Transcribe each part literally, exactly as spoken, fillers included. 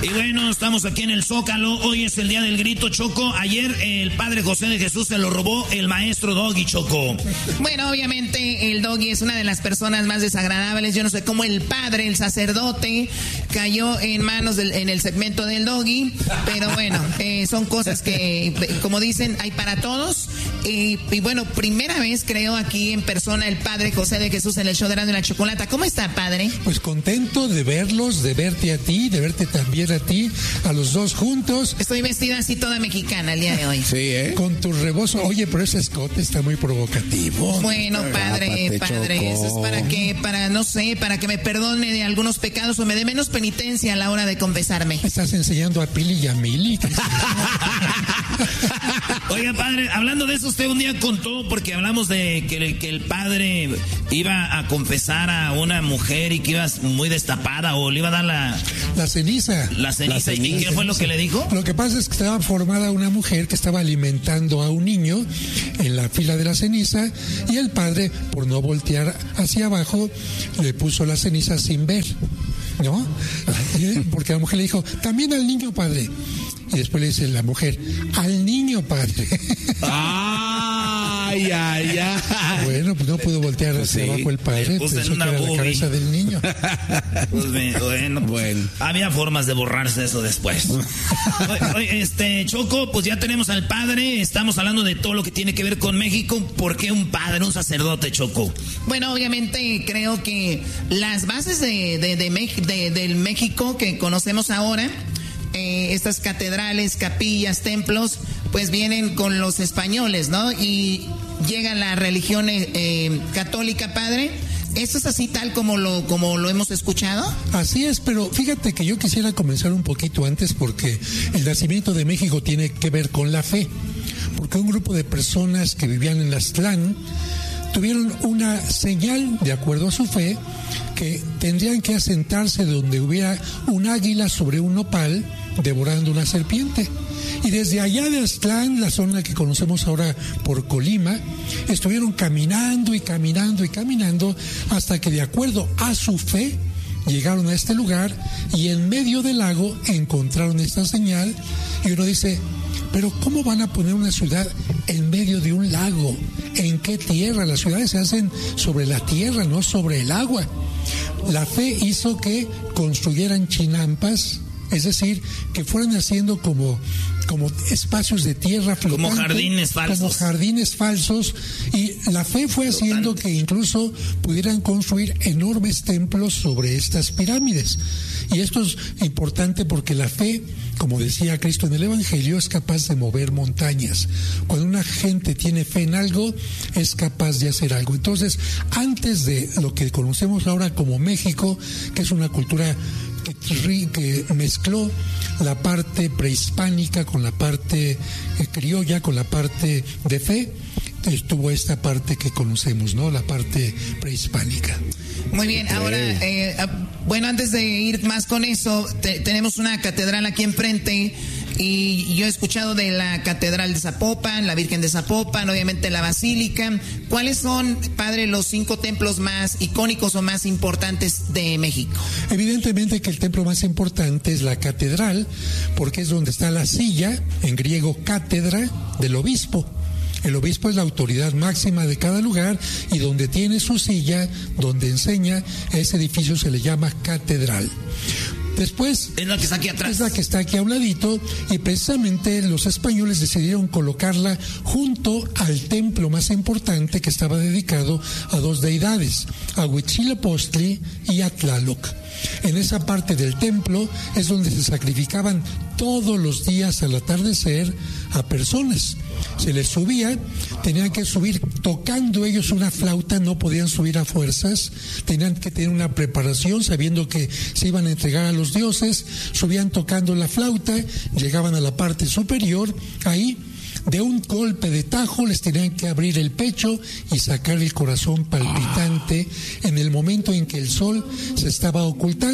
Y bueno, estamos aquí en el Zócalo. Hoy es el día del grito, Choco. Ayer el padre José de Jesús se lo robó el maestro Doggy, Choco. Bueno, obviamente el Doggy es una de las personas más desagradables. Yo no sé cómo el padre, el sacerdote, cayó en manos del, en el segmento del Doggy. Pero bueno, eh, son cosas que, como dicen, hay para todos. Eh, y bueno, primera vez creo aquí en persona el padre José de Jesús en el show de Erasmo y la Chocolata. ¿Cómo está, padre? Pues contento de verlos, de verte a ti, de verte también a ti, a los dos juntos. Estoy vestida así toda mexicana el día de hoy. Sí, ¿eh? Con tu rebozo. Oye, pero ese escote está muy provocativo. Bueno, padre, Rápate, padre, Choco. eso es para que, para, no sé, para que me perdone de algunos pecados o me dé menos penitencia a la hora de confesarme. Estás enseñando a Pili y a Mili. Oiga, padre, hablando de eso, usted un día contó, porque hablamos de que, que el padre iba a confesar a una mujer y que iba muy destapada o le iba a dar la... La ceniza. La ceniza. La ceniza. ¿Y qué fue lo que le dijo? Lo que pasa es que estaba formada una mujer que estaba alimentando a un niño en la fila de la ceniza y el padre, por no voltear hacia abajo, le puso la ceniza sin ver, ¿no? Porque la mujer le dijo, también al niño, padre. Y después le dice la mujer, al niño, padre. Ay, ay, ay. Bueno, pues no pudo voltear hacia sí, abajo el padre, pues pensó que era movie. la cabeza del niño. Pues me, bueno, bueno, había formas de borrarse eso después. Oye, este, Choco, pues ya tenemos al padre, estamos hablando de todo lo que tiene que ver con México. ¿Por qué un padre, un sacerdote, Choco? Bueno, obviamente creo que las bases de, de, de, de, de del México que conocemos ahora, Eh, estas catedrales, capillas, templos, pues vienen con los españoles, ¿no? Y llega la religión eh, católica, padre. ¿Esto es así tal como lo, como lo hemos escuchado? Así es, pero fíjate que yo quisiera comenzar un poquito antes porque el nacimiento de México tiene que ver con la fe. Porque un grupo de personas que vivían en Aztlán tuvieron una señal, de acuerdo a su fe, que tendrían que asentarse donde hubiera un águila sobre un nopal devorando una serpiente. Y desde allá de Aztlán, la zona que conocemos ahora por Colima, estuvieron caminando y caminando y caminando hasta que, de acuerdo a su fe, llegaron a este lugar y en medio del lago encontraron esta señal. Y uno dice, pero ¿cómo van a poner una ciudad en medio de un lago? ¿En qué tierra? Las ciudades se hacen sobre la tierra, no sobre el agua. La fe hizo que construyeran chinampas, es decir, que fueran haciendo como, como espacios de tierra flotante, como jardines falsos. Como jardines falsos, y la fe fue haciendo que incluso pudieran construir enormes templos sobre estas pirámides. Y esto es importante porque la fe, como decía Cristo en el Evangelio, es capaz de mover montañas. Cuando una gente tiene fe en algo, es capaz de hacer algo. Entonces, antes de lo que conocemos ahora como México, que es una cultura que, que mezcló la parte prehispánica con la parte eh, criolla, con la parte de fe, estuvo esta parte que conocemos, ¿no? La parte prehispánica. Muy bien, ahora, eh, bueno, antes de ir más con eso, te, tenemos una catedral aquí enfrente y yo he escuchado de la Catedral de Zapopan, la Virgen de Zapopan, obviamente la Basílica. ¿Cuáles son, padre, los cinco templos más icónicos o más importantes de México? Evidentemente que el templo más importante es la catedral, porque es donde está la silla, en griego cátedra, del obispo. El obispo es la autoridad máxima de cada lugar y donde tiene su silla, donde enseña, ese edificio se le llama catedral. Después es la que está aquí atrás. Es la que está aquí a un ladito y precisamente los españoles decidieron colocarla junto al templo más importante que estaba dedicado a dos deidades, a Huitzilopochtli y a Tlaloc. En esa parte del templo es donde se sacrificaban todos los días al atardecer a personas. Se les subía, tenían que subir tocando ellos una flauta, no podían subir a fuerzas, tenían que tener una preparación sabiendo que se iban a entregar a los dioses, subían tocando la flauta, llegaban a la parte superior, ahí de un golpe de tajo les tenían que abrir el pecho y sacar el corazón palpitante en el momento en que el sol se estaba ocultando.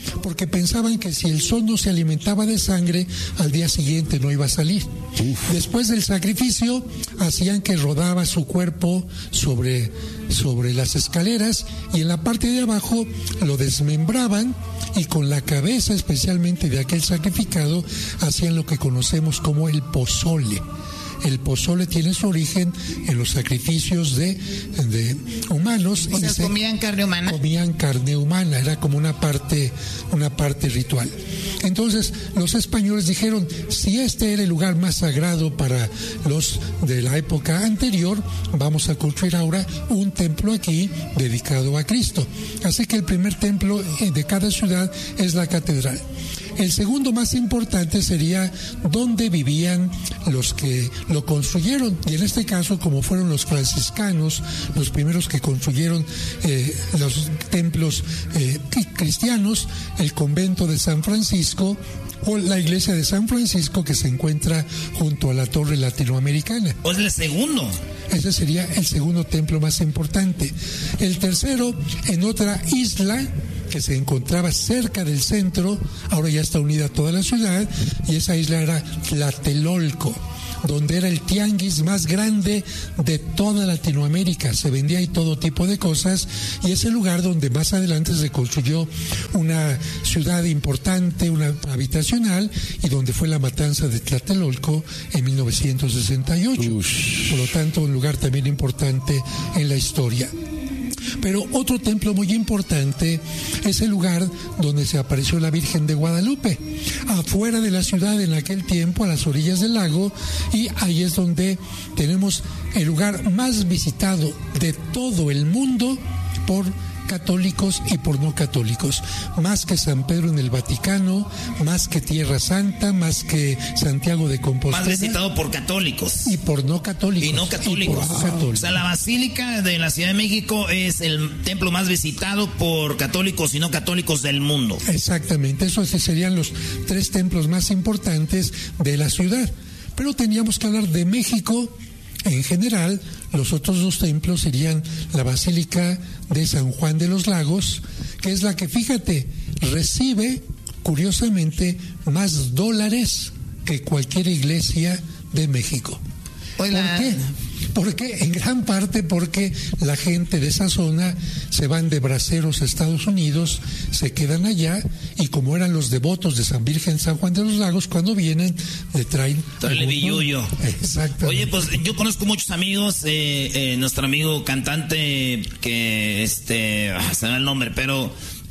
porque pensaban que si el sol no se alimentaba de sangre, al día siguiente no iba a salir. Uf. Después del sacrificio, hacían que rodaba su cuerpo sobre, sobre las escaleras, y en la parte de abajo lo desmembraban, y con la cabeza especialmente de aquel sacrificado hacían lo que conocemos como el pozole. El pozole tiene su origen en los sacrificios de, de humanos. O sea, se comían carne humana. Comían carne humana, era como una parte, una parte ritual. Entonces, los españoles dijeron, si este era el lugar más sagrado para los de la época anterior, vamos a construir ahora un templo aquí dedicado a Cristo. Así que el primer templo de cada ciudad es la catedral. El segundo más importante sería dónde vivían los que lo construyeron. Y en este caso, como fueron los franciscanos los primeros que construyeron eh, los templos eh, cristianos, el convento de San Francisco o la iglesia de San Francisco, que se encuentra junto a la Torre Latinoamericana. ¿O es el segundo? Ese sería el segundo templo más importante. El tercero, en otra isla que se encontraba cerca del centro, ahora ya está unida a toda la ciudad, y esa isla era Tlatelolco, donde era el tianguis más grande de toda Latinoamérica. Se vendía ahí todo tipo de cosas, y es el lugar donde más adelante se construyó una ciudad importante, una habitacional, y donde fue la matanza de Tlatelolco en mil novecientos sesenta y ocho. Ush. Por lo tanto, un lugar también importante en la historia. Pero otro templo muy importante es el lugar donde se apareció la Virgen de Guadalupe, afuera de la ciudad en aquel tiempo, a las orillas del lago, y ahí es donde tenemos el lugar más visitado de todo el mundo por católicos y por no católicos, más que San Pedro en el Vaticano, más que Tierra Santa, más que Santiago de Compostela. Más visitado por católicos. Y por no católicos. Y no católicos. Y por no católicos. O sea, la Basílica de la Ciudad de México es el templo más visitado por católicos y no católicos del mundo. Exactamente, esos serían los tres templos más importantes de la ciudad. Pero teníamos que hablar de México. En general, los otros dos templos serían la Basílica de San Juan de los Lagos, que es la que, fíjate, recibe, curiosamente, más dólares que cualquier iglesia de México. Hola. ¿Por qué? Porque, en gran parte, porque la gente de esa zona se van de braceros a Estados Unidos, se quedan allá, y como eran los devotos de San Virgen San Juan de los Lagos, cuando vienen le traen el billullo. Exacto. Oye, pues yo conozco muchos amigos, eh, eh, nuestro amigo cantante que este ah, se me da el nombre, pero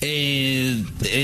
eh,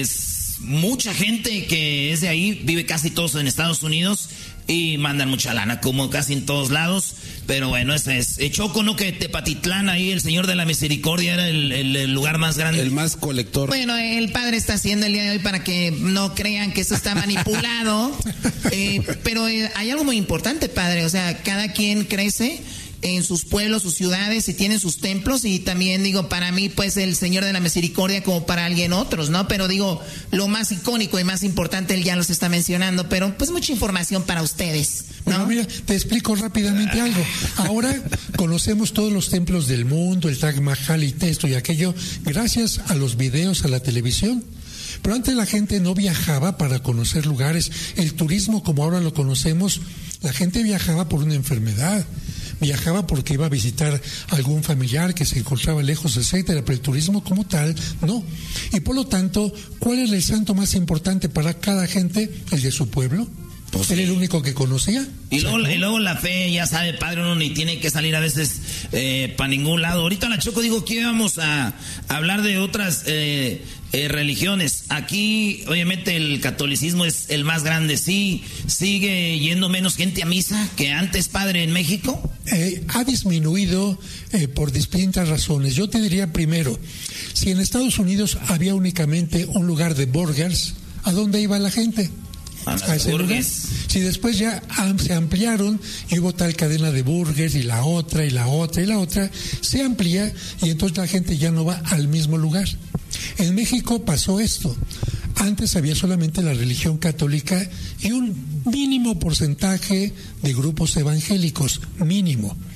es mucha gente que es de ahí, vive casi todos en Estados Unidos y mandan mucha lana, como casi en todos lados. Pero bueno, ese es. Choco, ¿no? Que Tepatitlán, ahí el Señor de la Misericordia era el, el, el lugar más grande. El más colector. Bueno, el padre está haciendo el día de hoy para que no crean que eso está manipulado. eh, pero eh, hay algo muy importante, padre. O sea, cada quien crece en sus pueblos, sus ciudades, y tienen sus templos, y también digo, para mí pues el Señor de la Misericordia como para alguien otros, ¿no? Pero digo, lo más icónico y más importante él ya los está mencionando, pero pues mucha información para ustedes, ¿no? Bueno, mira, te explico rápidamente algo. Ahora conocemos todos los templos del mundo, el Taj Mahal y esto y aquello, gracias a los videos, a la televisión. Pero antes la gente no viajaba para conocer lugares. El turismo, como ahora lo conocemos, la gente viajaba por una enfermedad, viajaba porque iba a visitar a algún familiar que se encontraba lejos, etcétera, pero el turismo como tal, no. Y por lo tanto, ¿cuál es el santo más importante para cada gente? El de su pueblo. Pues ¿era sí. el único que conocía? Y luego, y luego la fe, ya sabe, padre, uno ni tiene que salir a veces eh, para ningún lado. Ahorita la Choco digo que íbamos a, a hablar de otras eh, eh, religiones. Aquí, obviamente, el catolicismo es el más grande. Sí, sigue yendo menos gente a misa que antes, padre, en México. Eh, ha disminuido eh, por distintas razones. Yo te diría primero, si en Estados Unidos había únicamente un lugar de burgers, ¿a dónde iba la gente? A, a ese lugar. Si después ya se ampliaron y hubo tal cadena de burgers y la otra y la otra y la otra, se amplía y entonces la gente ya no va al mismo lugar. En México pasó esto. Antes había solamente la religión católica y un mínimo porcentaje de grupos evangélicos, mínimo.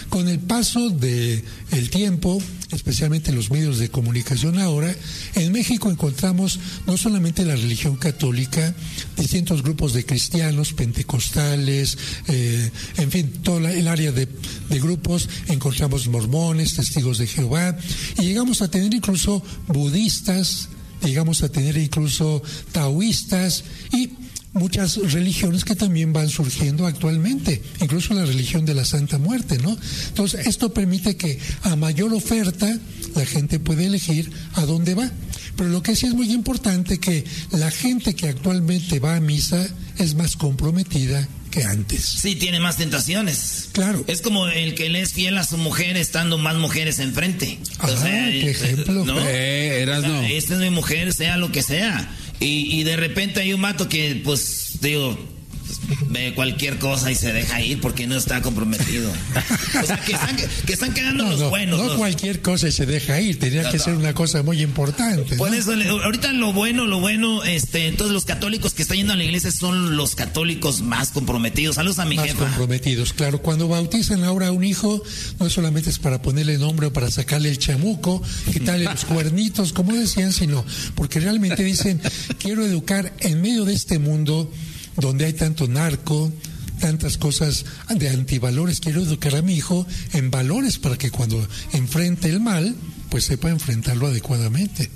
Con el paso de el tiempo, especialmente en los medios de comunicación ahora, en México encontramos no solamente la religión católica, distintos grupos de cristianos, pentecostales, eh, en fin, todo el área de, de grupos, encontramos mormones, testigos de Jehová, y llegamos a tener incluso budistas, llegamos a tener incluso taoístas y muchas religiones que también van surgiendo actualmente, incluso la religión de la Santa Muerte, ¿no? Entonces, esto permite que a mayor oferta la gente puede elegir a dónde va. Pero lo que sí es muy importante que la gente que actualmente va a misa es más comprometida que antes. Sí, tiene más tentaciones. Claro. Es como el que le es fiel a su mujer estando más mujeres enfrente. Ajá, o sea, qué ejemplo. ¿no? Eh, eras no. Esta es mi mujer, sea lo que sea. Y, y de repente hay un mato que, pues, digo, ve cualquier cosa y se deja ir porque no está comprometido. O sea, que están, que están quedando no, los no, buenos. No los... cualquier cosa y se deja ir, tenía no, que no. ser una cosa muy importante. Por ¿no? eso, ahorita lo bueno, lo bueno, este, entonces los católicos que están yendo a la iglesia son los católicos más comprometidos. Saludos a mi más jefa. Más comprometidos, claro. Cuando bautizan ahora a un hijo, no solamente es para ponerle nombre o para sacarle el chamuco, quitarle los cuernitos, como decían, sino porque realmente dicen, quiero educar en medio de este mundo donde hay tanto narco, tantas cosas de antivalores, quiero educar a mi hijo en valores para que cuando enfrente el mal, pues sepa enfrentarlo adecuadamente.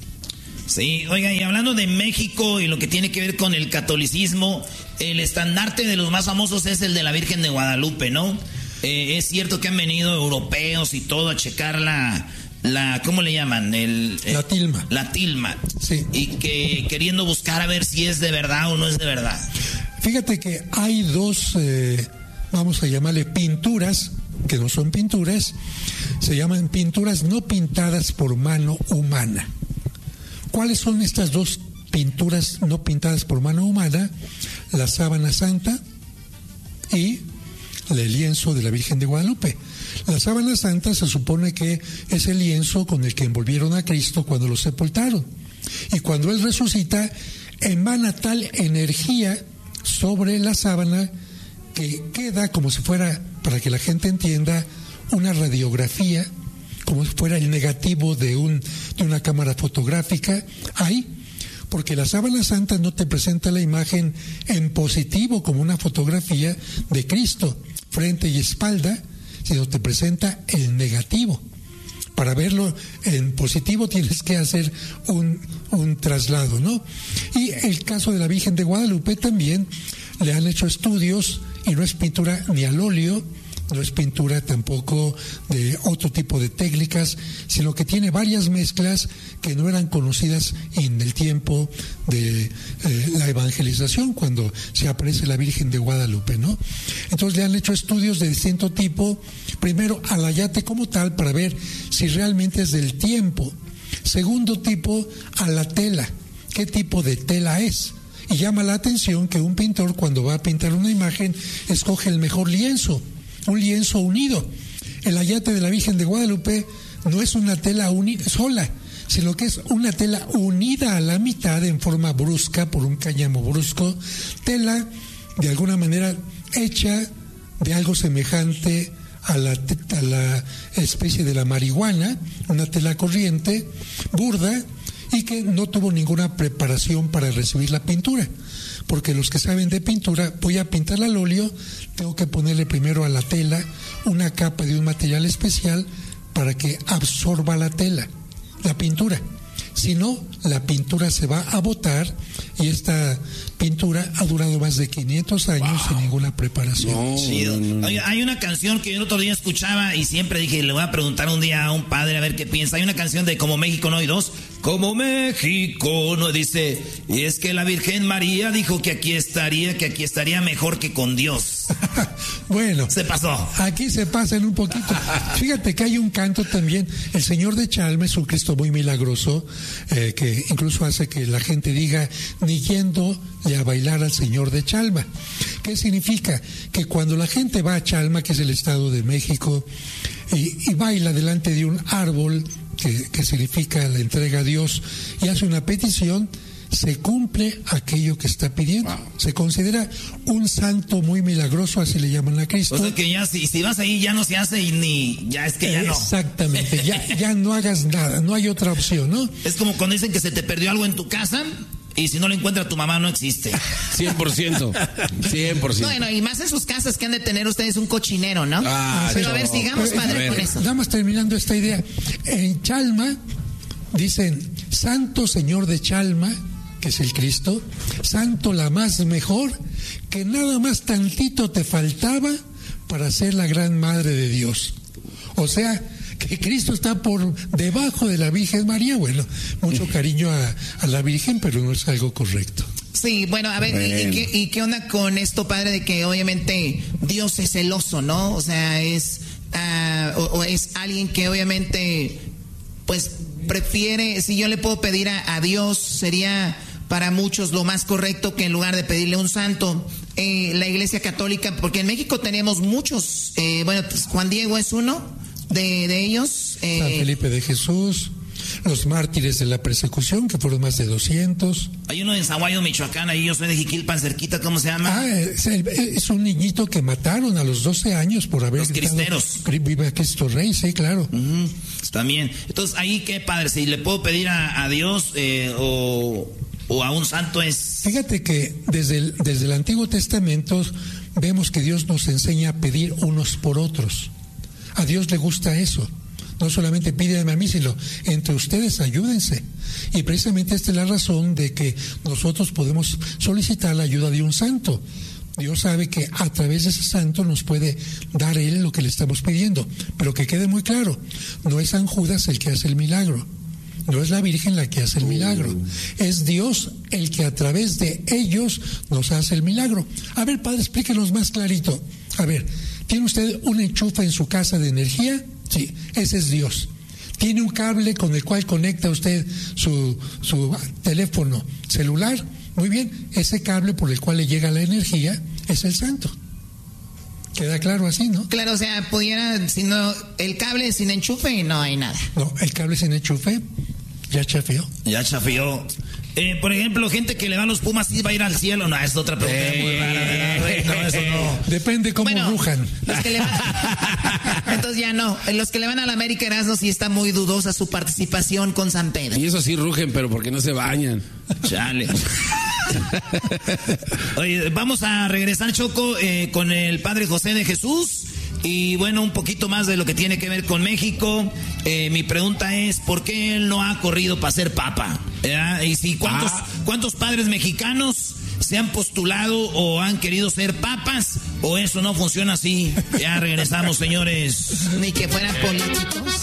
Sí, oiga, y hablando de México y lo que tiene que ver con el catolicismo, el estandarte de los más famosos es el de la Virgen de Guadalupe, ¿no? Eh, es cierto que han venido europeos y todo a checar la... La, ¿cómo le llaman? El, el, la tilma. La tilma. Sí. Y que queriendo buscar a ver si es de verdad o no es de verdad. Fíjate que hay dos, eh, vamos a llamarle pinturas, que no son pinturas, se llaman pinturas no pintadas por mano humana. ¿Cuáles son estas dos pinturas no pintadas por mano humana? La sábana santa y el lienzo de la Virgen de Guadalupe. La sábana santa se supone que es el lienzo con el que envolvieron a Cristo cuando lo sepultaron. Y cuando Él resucita, emana tal energía sobre la sábana que queda como si fuera, para que la gente entienda, una radiografía, como si fuera el negativo de, un, de una cámara fotográfica ahí. Porque la sábana santa no te presenta la imagen en positivo como una fotografía de Cristo, frente y espalda, sino te presenta el negativo. Para verlo en positivo tienes que hacer un, un traslado, ¿no? Y el caso de la Virgen de Guadalupe también le han hecho estudios y no es pintura ni al óleo, no es pintura tampoco de otro tipo de técnicas, sino que tiene varias mezclas que no eran conocidas en el tiempo de eh, la evangelización, cuando se aparece la Virgen de Guadalupe, ¿no? Entonces le han hecho estudios de distinto tipo, primero al ayate como tal, para ver si realmente es del tiempo. Segundo tipo, a la tela, qué tipo de tela es. Y llama la atención que un pintor, cuando va a pintar una imagen, escoge el mejor lienzo, un lienzo unido. El ayate de la Virgen de Guadalupe no es una tela uni- sola, sino que es una tela unida a la mitad en forma brusca por un cáñamo brusco, tela de alguna manera hecha de algo semejante a la, a la especie de la marihuana, una tela corriente, burda, y que no tuvo ninguna preparación para recibir la pintura. Porque los que saben de pintura, voy a pintar al óleo, tengo que ponerle primero a la tela una capa de un material especial para que absorba la tela, la pintura. Si no, la pintura se va a botar y esta pintura ha durado más de quinientos años wow. sin ninguna preparación. No, sí, no, no. Oye, hay una canción que yo el otro día escuchaba y siempre dije, le voy a preguntar un día a un padre a ver qué piensa. Hay una canción de Como México no hay dos. Como México no, dice, y es que la Virgen María dijo que aquí estaría, que aquí estaría mejor que con Dios. Bueno, se pasó. Aquí se pasan un poquito. Fíjate que hay un canto también, el Señor de Chalma es un Cristo muy milagroso, eh, que incluso hace que la gente diga, ni yendo a bailar al Señor de Chalma. ¿Qué significa? Que cuando la gente va a Chalma, que es el estado de México, y, y baila delante de un árbol, que, que significa la entrega a Dios, y hace una petición, se cumple aquello que está pidiendo. Wow. Se considera un santo muy milagroso, así le llaman a Cristo. O sea que ya si, si vas ahí ya no se hace y ni, ya es que ya no. Exactamente, ya, ya no hagas nada, no hay otra opción, ¿no? Es como cuando dicen que se te perdió algo en tu casa y si no lo encuentra tu mamá no existe. cien por ciento. cien por ciento. Bueno, y más en sus casas que han de tener ustedes un cochinero, ¿no? Ah, pero no. A ver, sigamos, padre, ver. con eso. Nada más terminando esta idea. En Chalma dicen, Santo Señor de Chalma, que es el Cristo, Santo la más mejor, que nada más tantito te faltaba para ser la gran Madre de Dios. O sea, que Cristo está por debajo de la Virgen María. Bueno, mucho cariño a, a la Virgen, pero no es algo correcto. Sí, bueno, a ver, bueno. ¿y, qué, ¿y qué onda con esto, padre, de que obviamente Dios es celoso, ¿no? O sea, es, uh, o, o es alguien que obviamente, pues, prefiere, si yo le puedo pedir a, a Dios, sería para muchos lo más correcto que en lugar de pedirle a un santo, eh, la Iglesia Católica, porque en México tenemos muchos, eh, bueno, pues Juan Diego es uno de, de ellos. Eh, San Felipe de Jesús, los mártires de la persecución, que fueron más de doscientos. Hay uno en Zaguayo, Michoacán, ahí yo soy de Jiquilpan, cerquita, ¿cómo se llama? Ah, es, es un niñito que mataron a los doce años por haber... Los cristeros. Viva Cristo Rey, sí, claro. Uh-huh. También. Entonces, ahí, ¿qué, padre? Si le puedo pedir a, a Dios eh, o, o a un santo es... Fíjate que desde el, desde el Antiguo Testamento vemos que Dios nos enseña a pedir unos por otros. A Dios le gusta eso. No solamente pídanme a mí, sino entre ustedes ayúdense. Y precisamente esta es la razón de que nosotros podemos solicitar la ayuda de un santo. Dios sabe que a través de ese santo nos puede dar Él lo que le estamos pidiendo. Pero que quede muy claro, no es San Judas el que hace el milagro. No es la Virgen la que hace el milagro. Es Dios el que a través de ellos nos hace el milagro. A ver, padre, explíquenos más clarito. A ver, ¿tiene usted un enchufe en su casa de energía? Sí, ese es Dios. ¿Tiene un cable con el cual conecta usted su, su teléfono celular? Muy bien, ese cable por el cual le llega la energía es el santo. ¿Queda claro así, no? Claro, o sea, pudiera, si no, el cable sin enchufe y no hay nada. No, el cable sin enchufe ya chafió. Ya chafió. Eh, por ejemplo, gente que le va a los Pumas y va a ir al cielo. No, es otra pregunta eh, muy rara. Eh, no, eso no. Depende cómo bueno, rujan. Los que le van... Entonces ya no. Los que le van a la América, Erasmo, sí está muy dudosa su participación con San Pedro. Y eso sí rugen, pero porque no se bañan. Chale. Oye, vamos a regresar, Choco, eh, con el Padre José de Jesús. Y bueno, un poquito más de lo que tiene que ver con México. Eh, mi pregunta es, ¿por qué él no ha corrido para ser papa? ¿Eh? Y si cuántos, ah. cuántos padres mexicanos se han postulado o han querido ser papas, o eso no funciona así. Ya regresamos, señores. Ni que fueran políticos.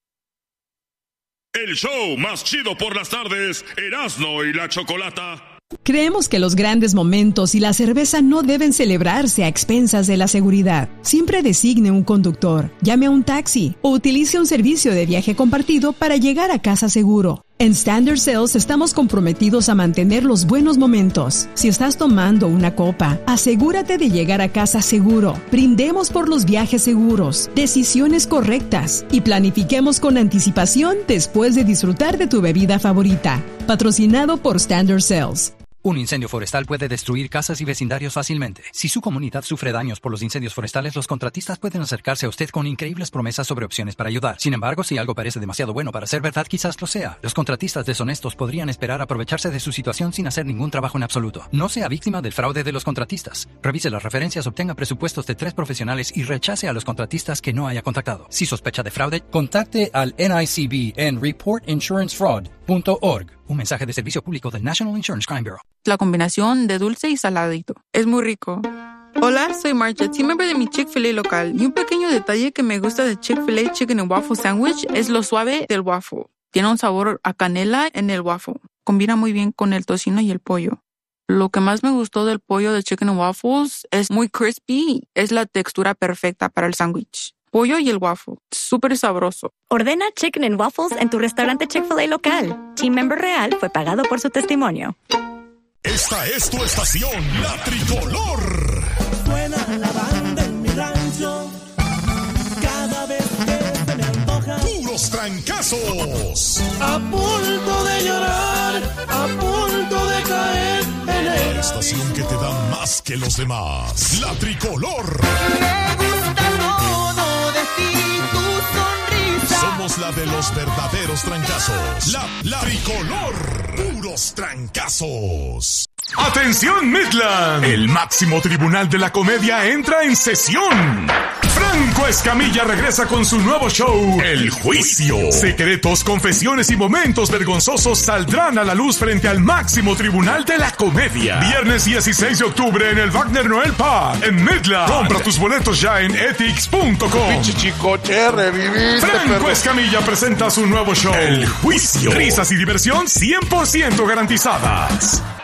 El show más chido por las tardes, Erasmo y la Chocolata. Creemos que los grandes momentos y la cerveza no deben celebrarse a expensas de la seguridad. Siempre designe un conductor, llame a un taxi o utilice un servicio de viaje compartido para llegar a casa seguro. En Standard Sales estamos comprometidos a mantener los buenos momentos. Si estás tomando una copa, asegúrate de llegar a casa seguro. Brindemos por los viajes seguros, decisiones correctas y planifiquemos con anticipación después de disfrutar de tu bebida favorita. Patrocinado por Standard Sales. Un incendio forestal puede destruir casas y vecindarios fácilmente. Si su comunidad sufre daños por los incendios forestales, los contratistas pueden acercarse a usted con increíbles promesas sobre opciones para ayudar. Sin embargo, si algo parece demasiado bueno para ser verdad, quizás lo sea. Los contratistas deshonestos podrían esperar aprovecharse de su situación sin hacer ningún trabajo en absoluto. No sea víctima del fraude de los contratistas. Revise las referencias, obtenga presupuestos de tres profesionales y rechace a los contratistas que no haya contactado. Si sospecha de fraude, contacte al N I C B en report insurance fraud punto org. Un mensaje de servicio público del National Insurance Crime Bureau. La combinación de dulce y saladito. Es muy rico. Hola, soy Marcia, team member de mi Chick-fil-A local. Y un pequeño detalle que me gusta de Chick-fil-A Chicken and Waffle Sandwich es lo suave del waffle. Tiene un sabor a canela en el waffle. Combina muy bien con el tocino y el pollo. Lo que más me gustó del pollo de Chicken and Waffles es muy crispy. Es la textura perfecta para el sándwich. Pollo y el waffle. Súper sabroso. Ordena Chicken and Waffles en tu restaurante Chick-fil-A local. Team Member Real fue pagado por su testimonio. Esta es tu estación, La Tricolor. Suena la banda en mi rancho. Cada vez que se me antoja. Puro Puros trancazos. A punto de llorar, a punto de caer en el... La estación que te da más que los demás. La Tricolor. Me gusta todo de ti, tu sonrisa. Somos la de los verdaderos trancazos. La, la Tricolor. Puros trancazos. ¡Atención, Midland! El máximo tribunal de la comedia entra en sesión. Franco Escamilla regresa con su nuevo show, El Juicio. Secretos, confesiones y momentos vergonzosos saldrán a la luz frente al máximo tribunal de la comedia. Viernes dieciséis de octubre en el Wagner Noel Park, en Midland. Compra tus boletos ya en etix punto com. Pinche chicoche, reviviste, Franco perro. Escamilla presenta su nuevo show, El Juicio. Risas y diversión cien por ciento garantizadas.